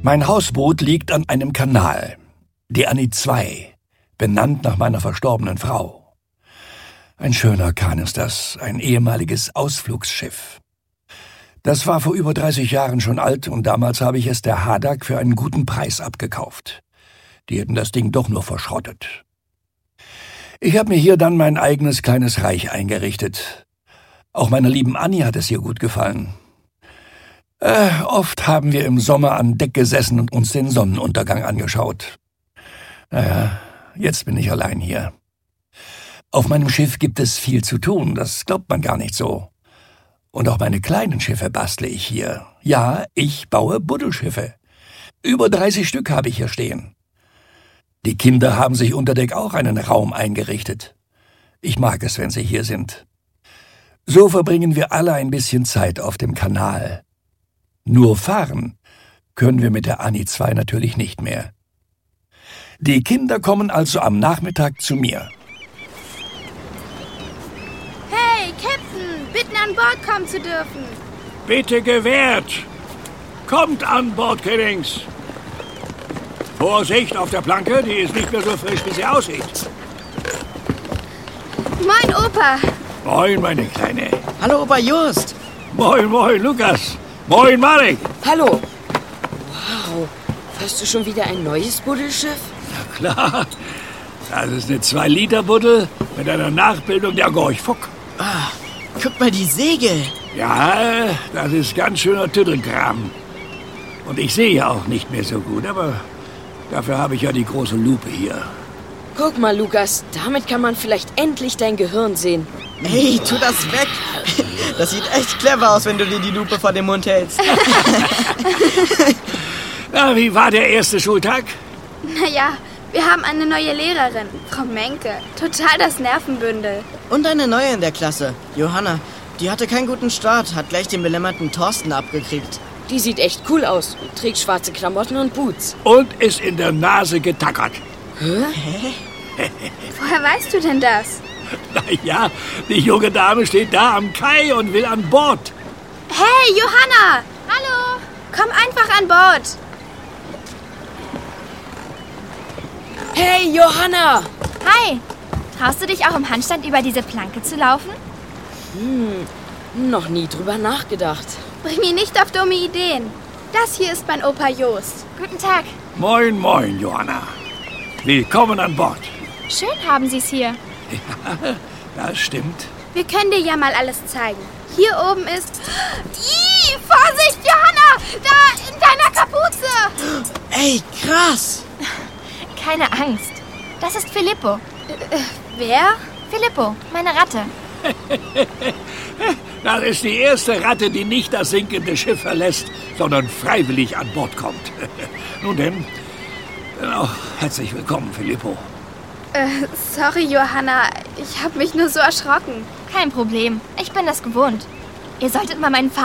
Mein Hausboot liegt an einem Kanal, die Annie II, benannt nach meiner verstorbenen Frau. Ein schöner Kahn ist das, ein ehemaliges Ausflugsschiff. Das war vor über 30 Jahren schon alt und damals habe ich es der Hadak für einen guten Preis abgekauft. Die hätten das Ding doch nur verschrottet. Ich habe mir hier dann mein eigenes kleines Reich eingerichtet. Auch meiner lieben Annie hat es hier gut gefallen. Oft haben wir im Sommer an Deck gesessen und uns den Sonnenuntergang angeschaut. Naja, jetzt bin ich allein hier. Auf meinem Schiff gibt es viel zu tun, das glaubt man gar nicht so. Und auch meine kleinen Schiffe bastle ich hier. Ja, ich baue Buddelschiffe. Über 30 Stück habe ich hier stehen. Die Kinder haben sich unter Deck auch einen Raum eingerichtet. Ich mag es, wenn sie hier sind. So verbringen wir alle ein bisschen Zeit auf dem Kanal. Nur fahren können wir mit der Annie II natürlich nicht mehr. Die Kinder kommen also am Nachmittag zu mir. Hey, Captain, bitten an Bord kommen zu dürfen. Bitte gewährt. Kommt an Bord, Kiddings. Vorsicht auf der Planke, die ist nicht mehr so frisch, wie sie aussieht. Moin, Opa. Moin, meine Kleine. Hallo, Opa Just. Moin, moin, Lukas. Moin, Marek. Hallo. Wow, hast du schon wieder ein neues Buddelschiff? Na klar, das ist eine 2-Liter-Buddel mit einer Nachbildung der Gorch Fock. Ah, guck mal die Segel. Ja, das ist ganz schöner Tüddelkram. Und ich sehe ja auch nicht mehr so gut, aber dafür habe ich ja die große Lupe hier. Guck mal, Lukas, damit kann man vielleicht endlich dein Gehirn sehen. Ey, tu das weg. Das sieht echt clever aus, wenn du dir die Lupe vor dem Mund hältst. Na, wie war der erste Schultag? Naja, wir haben eine neue Lehrerin, Frau Menke. Total das Nervenbündel. Und eine neue in der Klasse, Johanna. Die hatte keinen guten Start, hat gleich den belämmerten Thorsten abgekriegt. Die sieht echt cool aus. Trägt schwarze Klamotten und Boots. Und ist in der Nase getackert. Woher weißt du denn das? Na ja, die junge Dame steht da am Kai und will an Bord. Hey, Johanna! Hallo! Komm einfach an Bord. Hey, Johanna! Hi! Traust du dich auch im Handstand über diese Planke zu laufen? Noch nie drüber nachgedacht. Bring ihn nicht auf dumme Ideen. Das hier ist mein Opa Jost. Guten Tag. Moin, moin, Johanna. Willkommen an Bord. Schön haben Sie es hier. Ja, das stimmt. Wir können dir ja mal alles zeigen. Hier oben ist... Ih, Vorsicht, Johanna! Da, in deiner Kapuze! Ey, krass. Keine Angst. Das ist Filippo. Wer? Filippo, meine Ratte. Das ist die erste Ratte, die nicht das sinkende Schiff verlässt, sondern freiwillig an Bord kommt. Nun denn, auch herzlich willkommen, Filippo. Sorry, Johanna. Ich habe mich nur so erschrocken. Kein Problem. Ich bin das gewohnt. Ihr solltet mal meinen Vater